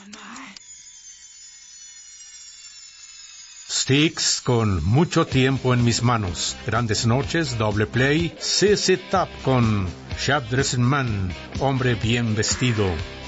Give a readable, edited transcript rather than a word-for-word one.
Styx con Mucho tiempo en mis manos. Grandes noches, doble play, ZZ Top con Shabdressenman, hombre bien vestido.